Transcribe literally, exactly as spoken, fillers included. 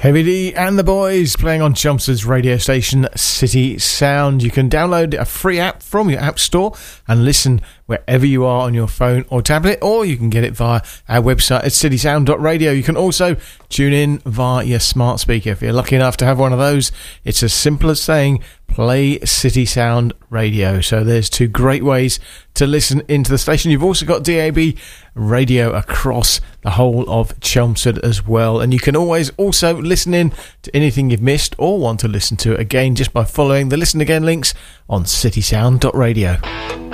Heavy D and the Boys playing on Chelmsford's radio station City Sound. You can download a free app from your app store and listen wherever you are on your phone or tablet, or you can get it via our website at city sound dot radio. You can also tune in via your smart speaker. If you're lucky enough to have one of those, it's as simple as saying play City Sound Radio. So there's two great ways to listen into the station. You've also got D A B radio across the whole of Chelmsford as well, and you can always also listen in to anything you've missed or want to listen to again just by following the listen again links on city sound dot radio.